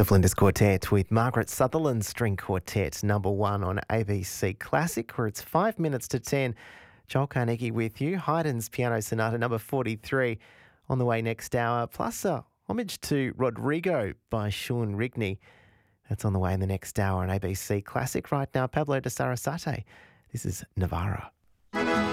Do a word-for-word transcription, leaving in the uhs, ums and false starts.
The Flinders Quartet with Margaret Sutherland String Quartet, number one on A B C Classic, where it's five minutes to ten. Joel Carnegie with you. Haydn's Piano Sonata number forty-three on the way next hour, plus a homage to Rodrigo by Sean Rigney. That's on the way in the next hour on A B C Classic. Right now, Pablo de Sarasate. This is Navarra.